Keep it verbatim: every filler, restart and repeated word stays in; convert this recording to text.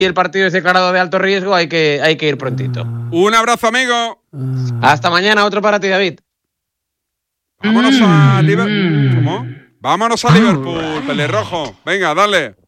y el partido es declarado de alto riesgo, hay que, hay que ir prontito. Un abrazo, amigo. Hasta mañana, otro para ti, David. Vámonos a Liverpool. ¿Cómo? Vámonos a Liverpool, pelirrojo. Venga, dale.